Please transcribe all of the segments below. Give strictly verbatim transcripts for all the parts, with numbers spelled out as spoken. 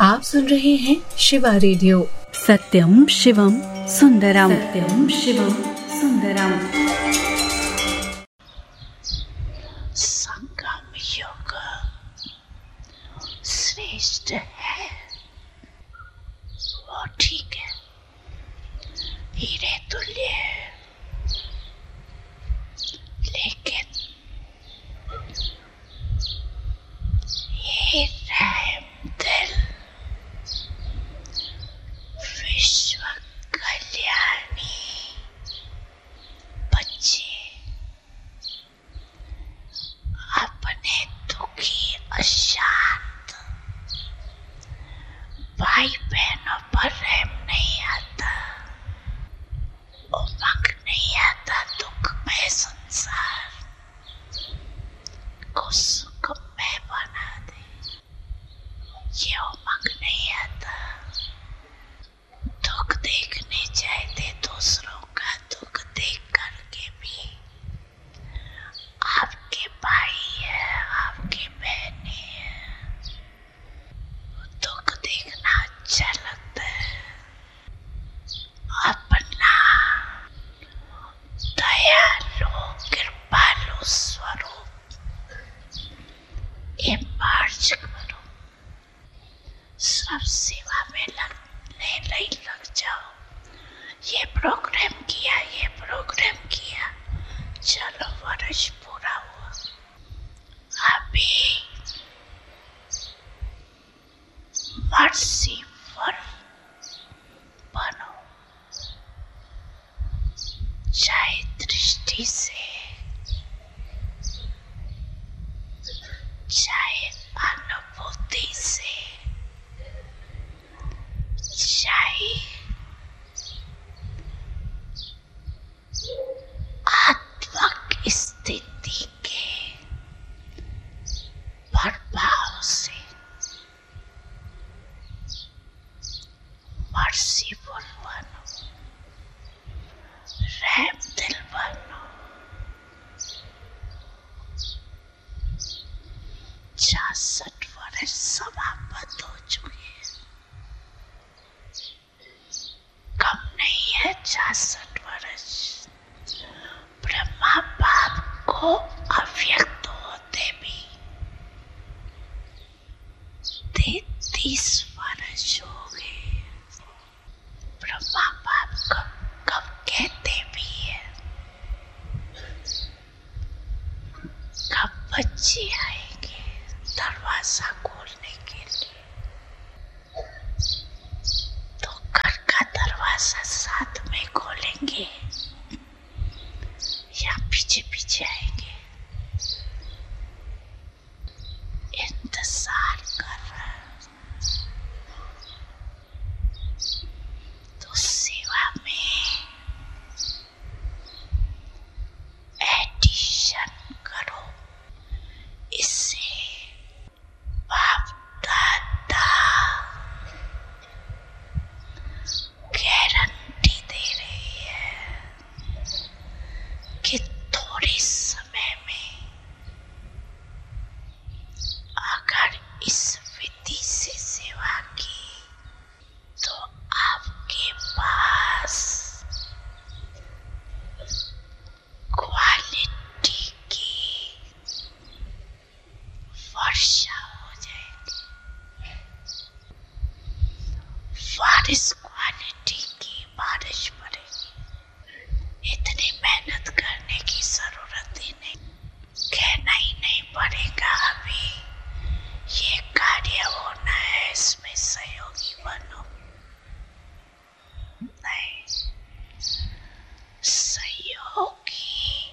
आप सुन रहे हैं शिवा रेडियो। सत्यम शिवम सुंदरम, सत्यम शिवम सुंदरम। संगम युग श्रेष्ठ है, वो ठीक है, हीरे तुल्य है, लेकिन ये रहम दिल विश्व कल्याणी बच्चे अपने दुखी अशांत भाई बहनों पर रहम नहीं आता, उमंग नहीं आता दुख में संसार को सुखमय बना दे। ये उमंग नहीं आता, दुख देखने चाहते दूसरों का दुख देख करके भी आपके भाई है, आपकी बहनें हैं, दुख देखना अच्छा लगता है। अपना दयालु कृपालु स्वरूप इमर्ज करो, सब सेवा में लगने लग जाओ। ये प्रोग्राम किया, ये प्रोग्राम किया, चलो वर्ष पूरा हुआ, अभी मर्सीफुल बनो, चाहे दृष्टि से, चाहे अनुभूति से, चाहे आत्मक स्थिति के प्रभाव से मर्सीफुल बनो, रहम दिल बनो। छियासठ वर्ष समाप्त हो चुके हैं, कम नहीं है छियासठ वर्ष। ब्रह्मा बाप को अव्यक्त होते भी तैतीस वर्ष हो गए। ब्रह्मा बाप कब कब कहते भी है, कब बच्चे आएंगे दरवाजा खोलने के लिए, तो घर का दरवाजा साथ में खोलेंगे या पीछे पीछे आएंगे। इंतजार कर रहा है, तो सेवा में एडिशन करो, इससे बाप दादा गारंटी दे रही है कि थोड़े समय में अगर इस विधि से सेवा की तो आपके पास क्वालिटी की वर्षा हो जाएगी, बारिश क्वालिटी की बारिश पड़ेगी। इतनी मेहनत करने की जरूरत ही नहीं, कहना ही नहीं पड़ेगा अभी ये कार्य होना है, इसमें सहयोगी बनो। नहीं, सहयोगी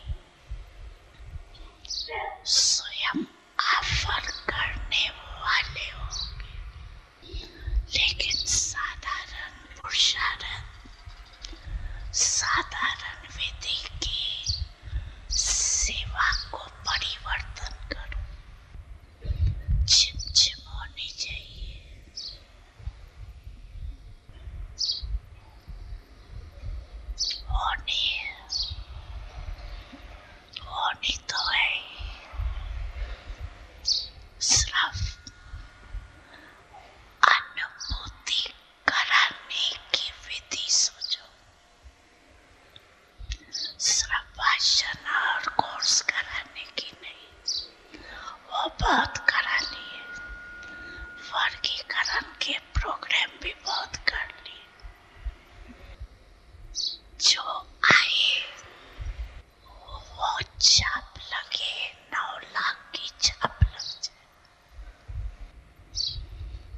स्वयं ऑफर करने वाले होंगे, लेकिन साधारण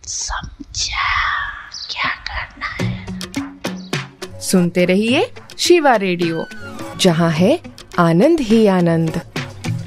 समझा क्या करना है। सुनते रहिए शिवा रेडियो, जहाँ है आनंद ही आनंद।